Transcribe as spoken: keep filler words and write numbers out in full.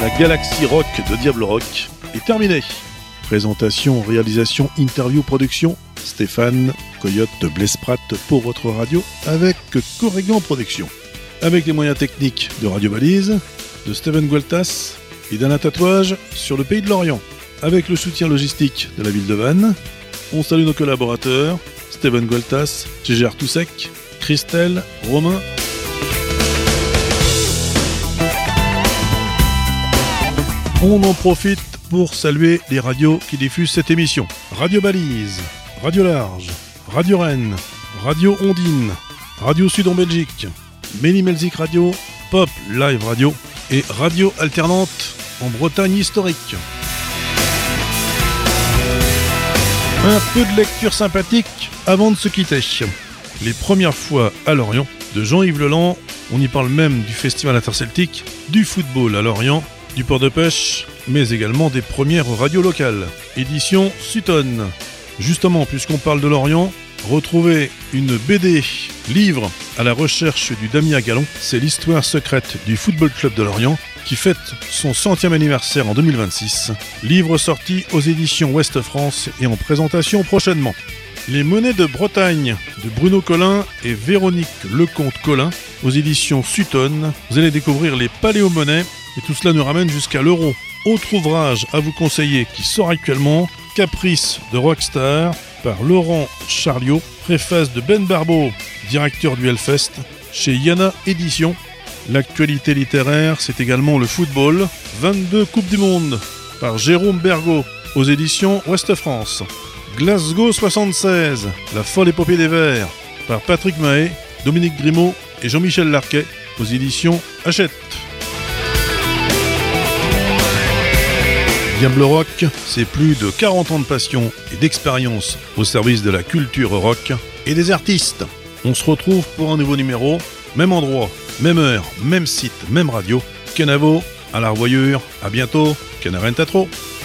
La galaxie rock de Diable Rock est terminée. Présentation, réalisation, interview, production, Stéphane Coyote de Blespratt pour votre radio avec Corrigan Production. Avec les moyens techniques de Radio Balise, de Steven Gualtas et d'Alain Tatouage sur le pays de Lorient. Avec le soutien logistique de la ville de Vannes, on salue nos collaborateurs, Steven Gualtas, Gégère Toussec, Christelle, Romain. On en profite pour saluer les radios qui diffusent cette émission. Radio Balise, Radio Large, Radio Rennes, Radio Ondine, Radio Sud en Belgique, Méli-Melzik Radio, Pop Live Radio et Radio Alternante en Bretagne historique. Un peu de lecture sympathique avant de se quitter. Les premières fois à Lorient de Jean-Yves Leland, on y parle même du Festival interceltique, du football à Lorient, du port de pêche, mais également des premières radios locales. Édition Sutton. Justement, puisqu'on parle de Lorient, retrouvez une B D, livre à la recherche du Damien Gallon. C'est l'histoire secrète du Football Club de Lorient qui fête son centième anniversaire en deux mille vingt-six. Livre sorti aux éditions Ouest France et en présentation prochainement. Les monnaies de Bretagne de Bruno Collin et Véronique Lecomte-Collin aux éditions Sutton. Vous allez découvrir les paléomonnaies et tout cela nous ramène jusqu'à l'euro. Autre ouvrage à vous conseiller qui sort actuellement, Caprice de Rockstar par Laurent Charliot, préface de Ben Barbeau, directeur du Hellfest, chez Yana Éditions. L'actualité littéraire, c'est également le football, vingt-deux Coupes du Monde par Jérôme Bergot aux éditions Ouest France. Glasgow soixante-seize, la folle épopée des Verts par Patrick Mahé, Dominique Grimaud et Jean-Michel Larquet aux éditions Hachette. Diable Rock, c'est plus de quarante ans de passion et d'expérience au service de la culture rock et des artistes. On se retrouve pour un nouveau numéro, même endroit, même heure, même site, même radio. Kenavo, à la revoyure, à bientôt, Kenarenta trop.